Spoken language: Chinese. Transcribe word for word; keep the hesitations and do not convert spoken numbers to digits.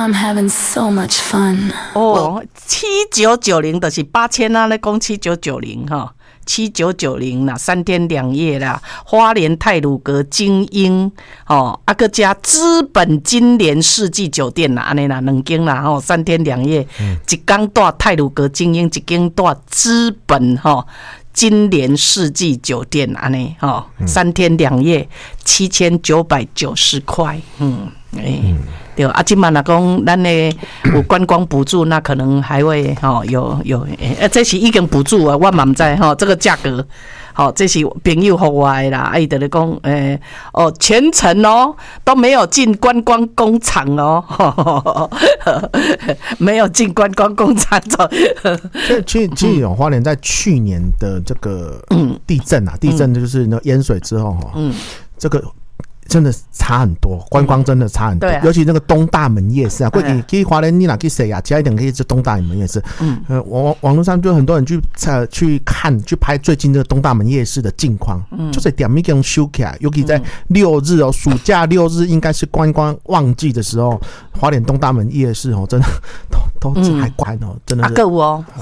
I'm having so much fun. 哦，七九九零就是八千啊，咧讲七九九零哈，七九九零啦，三天两夜啦，花莲太鲁阁精英哦，啊个加资本金莲世纪酒店啦，安尼啦，两间啦吼，三天两夜，嗯、一间住太鲁阁精英，一间住资本吼。金莲世纪酒店安尼吼，三天两夜七千九百九十块，嗯，哎、欸嗯，对啊，今晚若讲咱的有观光补助，那可能还会吼有有，哎、欸，这是已经补助啊，我嘛唔知吼，这个价格。好、哦，这是朋友给我的啦，啊，伊就咧讲，诶、欸，哦，全程哦都没有进观光工厂哦，呵呵呵没有进观光工厂。 其实其实有花莲在去年的这个地震啊，嗯、地震就是那淹水之后哈，嗯，这个。真的差很多，观光真的差很多，嗯啊、尤其那个东大门夜市啊，过去去花莲你哪去谁啊？加一点可以去东大门夜市。嗯，呃，网网络上就很多人去呃去看去拍最近这个东大门夜市的近况，嗯，就是点一根修起来，尤其在六日哦，暑假六日应该是观光旺季的时候，花莲东大门夜市哦，真的都都还关哦，真的是。 啊，够哦。